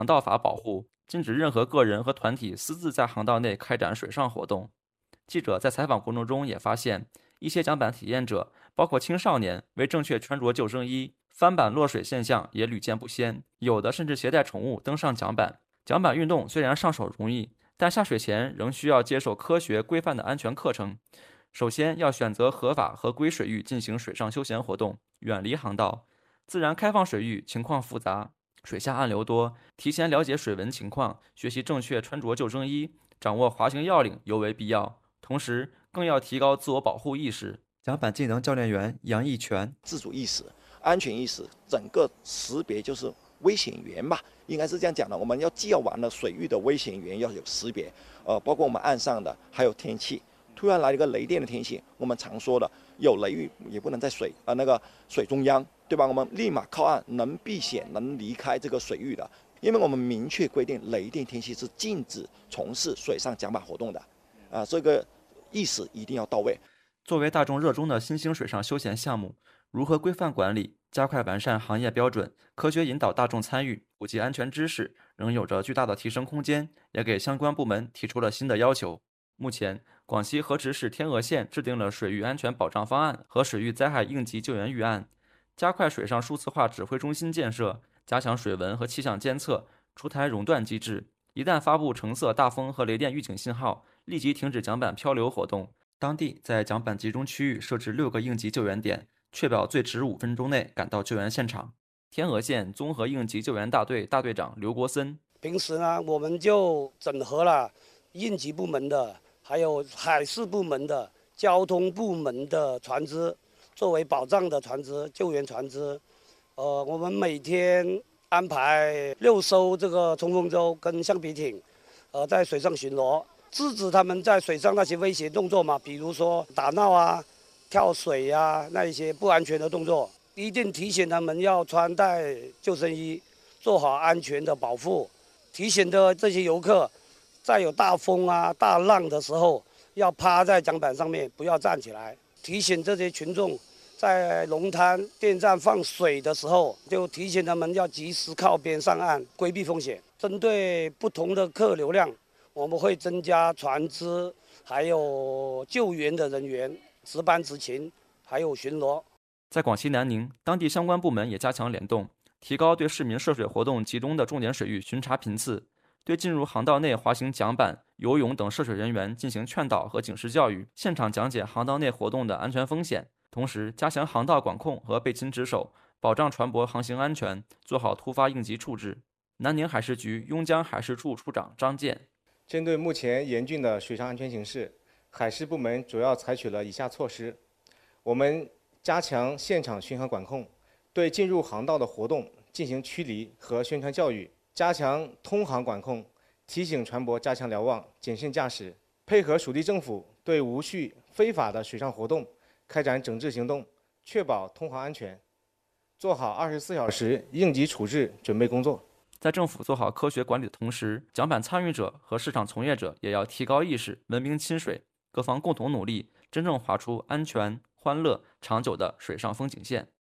航道法保护，禁止任何个人和团体私自在航道内开展水上活动。记者在采访过程中也发现，一些桨板体验者，包括青少年，为正确穿着救生衣，翻板落水现象也屡见不鲜，有的甚至携带宠物登上桨板。桨板运动虽然上手容易，但下水前仍需要接受科学规范的安全课程。首先要选择合法合规水域进行水上休闲活动，远离航道。自然开放水域情况复杂，水下暗流多，提前了解水文情况，学习正确穿着救生衣，掌握滑行要领尤为必要。同时，更要提高自我保护意识。桨板技能教练员杨义全： 自主意识、安全意识，整个识别就是危险源吧，应该是这样讲的。我们既要玩了水域的危险源要有识别，包括我们岸上的，还有天气。突然来了一个雷电的天气，我们常说的有雷雨也不能在那个水中央，对吧？我们立马靠岸，能避险，能离开这个水域的。因为我们明确规定，雷电天气是禁止从事水上桨板活动的，这个意识一定要到位。 作为大众热衷的新兴水上休闲项目，如何规范管理、加快完善行业标准、科学引导大众参与、普及安全知识，仍有着巨大的提升空间，也给相关部门提出了新的要求。目前，广西河池市天鹅县制定了水域安全保障方案和水域灾害应急救援预案，加快水上数字化指挥中心建设，加强水文和气象监测，出台熔断机制，一旦发布橙色大风和雷电预警信号，立即停止桨板漂流活动。当地在桨板集中区域设置6个应急救援点，确保最迟5分钟内赶到救援现场。天鹅县综合应急救援大队大队长刘国森： 平时呢，我们就整合了应急部门的，还有海事部门的、交通部门的船只，作为保障的船只、救援船只。我们每天安排6艘这个冲锋舟跟橡皮艇，在水上巡逻，制止他们在水上那些危险动作嘛，比如说打闹啊、跳水啊，那一些不安全的动作，一定提醒他们要穿戴救生衣，做好安全的保护。提醒的这些游客，在有大风啊、大浪的时候，要趴在桨板上面，不要站起来。提醒这些群众，在龙滩电站放水的时候，就提醒他们要及时靠边上岸，规避风险。针对不同的客流量，我们会增加船只，还有救援的人员值班执勤，还有巡逻。 在广西南宁，当地相关部门也加强联动，提高对市民涉水活动集中的重点水域巡查频次，对进入航道内滑行桨板、游泳等涉水人员进行劝导和警示教育，现场讲解航道内活动的安全风险，同时加强航道管控和备勤值守，保障船舶航行安全，做好突发应急处置。南宁海事局邕江海事处处长张健： 针对目前严峻的水上安全形势，海事部门主要采取了以下措施：我们加强现场巡航管控，对进入航道的活动进行驱离和宣传教育，加强通航管控，提醒船舶加强瞭望、谨慎驾驶，配合属地政府对无序非法的水上活动开展整治行动，确保通航安全，做好24小时应急处置准备工作。 在政府做好科学管理的同时，桨板参与者和市场从业者也要提高意识，文明亲水，各方共同努力，真正划出安全、欢乐、长久的水上风景线。